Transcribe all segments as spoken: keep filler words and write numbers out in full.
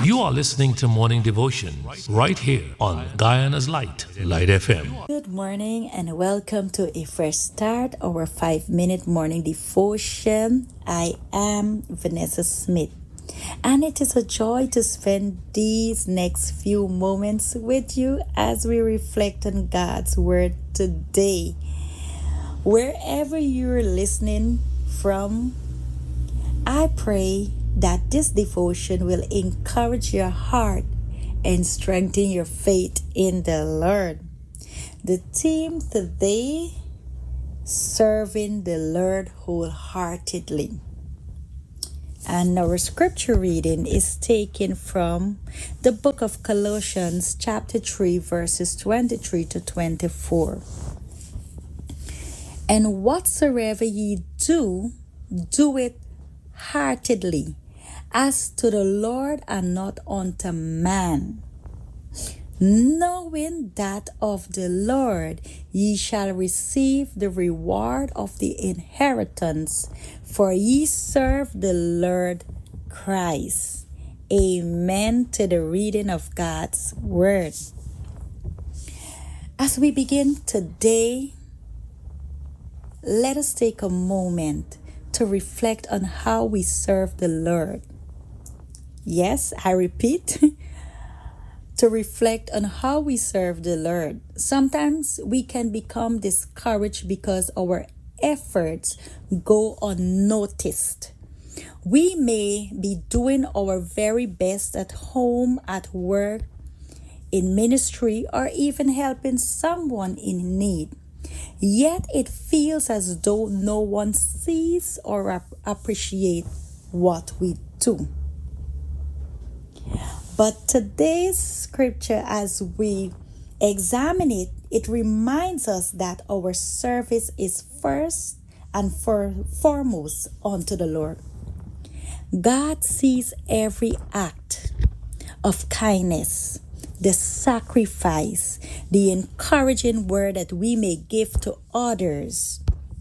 You are listening to Morning Devotion right here on Guyana's Light, Light F M. Good morning and welcome to a fresh start, our five minute morning devotion. I am Vanessa Smith, and it is a joy to spend these next few moments with you as we reflect on God's Word today. Wherever you're listening from, I pray that this devotion will encourage your heart and strengthen your faith in the Lord. The theme today, serving the Lord wholeheartedly. And our scripture reading is taken from the book of Colossians chapter three verses twenty-three to twenty-four. And whatsoever ye do, do it heartedly, as to the Lord and not unto man, knowing that of the Lord ye shall receive the reward of the inheritance, for ye serve the Lord Christ. Amen to the reading of God's Word. As we begin today, let us take a moment to reflect on how we serve the Lord. Yes, I repeat, to reflect on how we serve the Lord. Sometimes we can become discouraged because our efforts go unnoticed. We may be doing our very best at home, at work, in ministry, or even helping someone in need. Yet it feels as though no one sees or ap- appreciates what we do. But today's scripture, as we examine it, it reminds us that our service is first and for, foremost unto the Lord. God sees every act of kindness, the sacrifice, the encouraging word that we may give to others,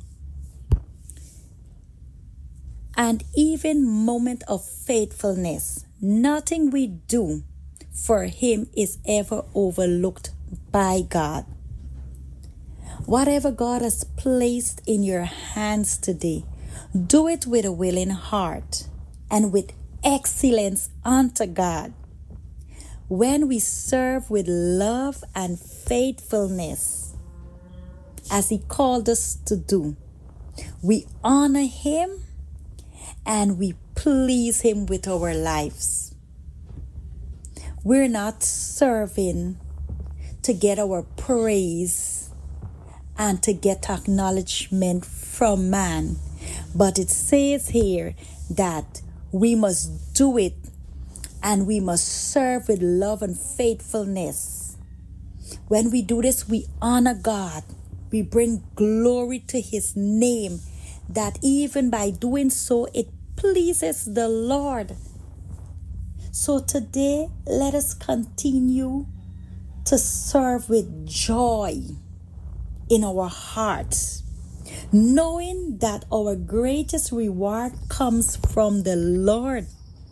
and even moment of faithfulness. Nothing we do for Him is ever overlooked by God. Whatever God has placed in your hands today, do it with a willing heart and with excellence unto God. When we serve with love and faithfulness, as He called us to do, we honor Him and we please Him with our lives. We're not serving to get our praise and to get acknowledgement from man, but it says here that we must do it and we must serve with love and faithfulness. When we do this, we honor God. We bring glory to His name, that even by doing so, it pleases the Lord. So today, let us continue to serve with joy in our hearts, knowing that our greatest reward comes from the Lord,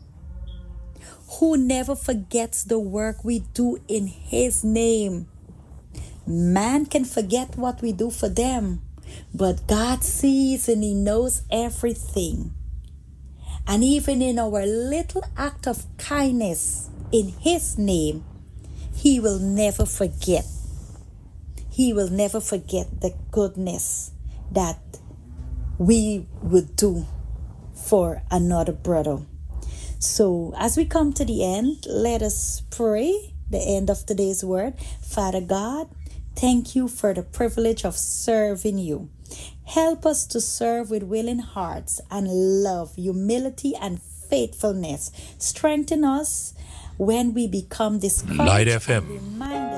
who never forgets the work we do in His name. Man can forget what we do for them, but God sees and He knows everything. And even in our little act of kindness in His name, He will never forget. He will never forget the goodness that we would do for another brother. So as we come to the end, let us pray the end of today's word. Father God, thank you for the privilege of serving you. Help us to serve with willing hearts and love, humility, and faithfulness. Strengthen us when we become discouraged. Light F M. And remind